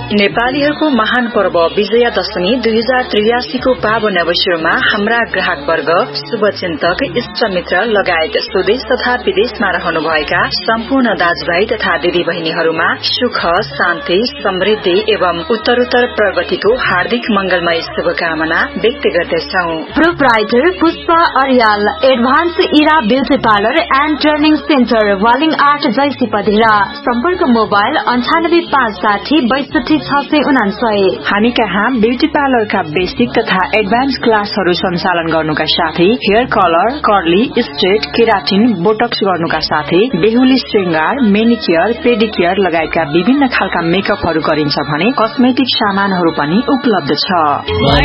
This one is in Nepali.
नेपालीहरूको महान पर्व विजया दशमी 2083 को पावन अवसरमा हाम्रा ग्राहक वर्ग, शुभचिन्तक, इष्टमित्र लगायत स्वदेश तथा विदेशमा रहनुभएका सम्पूर्ण दाजुभाइ तथा दिदी बहिनीहरूमा सुख, शान्ति, समृद्धि एवं उत्तरोत्तर प्रगतिको हार्दिक मंगलमय शुभकामना व्यक्त गर्दछौ। Proprietor Pushpa Aryal, advance Ira beauty parlour and training centre, Waling 8 JC पधेरा। सम्पर्क मोबाइल 9856626649। हामी कहाँ ब्यूटी पार्लरका बेसिक तथा एडभान्स क्लासहरू सञ्चालन गर्नुका साथै hair colour, curly, straight, keratin, Botox गर्नुका साथै बेहुली श्रृंगार, मेनिक्योर, पेडिक्योर लगायतका विभिन्न खालका मेकअपहरू गरिन्छ भने कस्मेटिक सामानहरू पनि उपलब्ध छ।